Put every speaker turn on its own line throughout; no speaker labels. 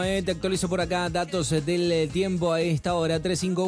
Te actualizo por acá datos del tiempo a esta hora,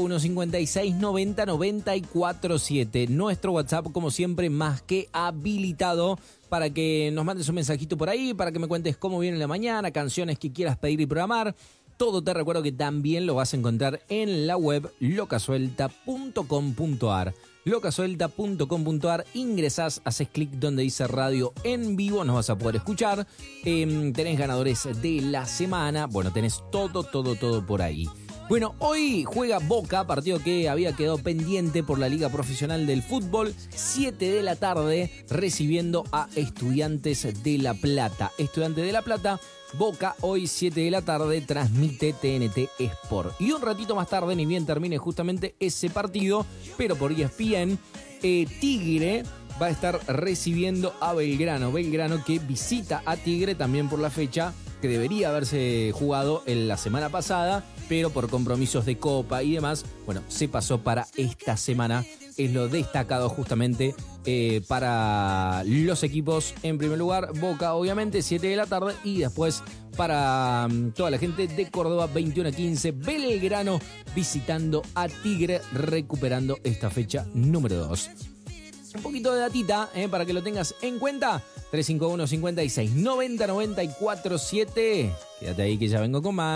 351-5690-947. Nuestro WhatsApp, como siempre, más que habilitado para que nos mandes un mensajito por ahí, para que me cuentes cómo viene la mañana, canciones que quieras pedir y programar. Todo te recuerdo que también lo vas a encontrar en la web locasuelta.com.ar. locasuelta.com.ar, ingresás, haces clic donde dice radio en vivo, nos vas a poder escuchar. Tenés ganadores de la semana, bueno, tenés todo por ahí. Bueno, hoy juega Boca, partido que había quedado pendiente por la Liga Profesional del Fútbol, 7 de la tarde, recibiendo a Estudiantes de La Plata. Estudiantes de La Plata, Boca, hoy 7 de la tarde, transmite TNT Sport. Y un ratito más tarde, ni bien termine justamente ese partido, pero por ESPN, Tigre va a estar recibiendo a Belgrano. Belgrano que visita a Tigre también por la fecha que debería haberse jugado en la semana pasada, pero por compromisos de Copa y demás, bueno, se pasó para esta semana. Es lo destacado justamente para los equipos. En primer lugar, Boca, obviamente, 7 de la tarde. Y después, para toda la gente de Córdoba, 21:15, Belgrano visitando a Tigre, recuperando esta fecha número 2. Un poquito de datita para que lo tengas en cuenta. 351-56-90-947. Quédate ahí que ya vengo con más.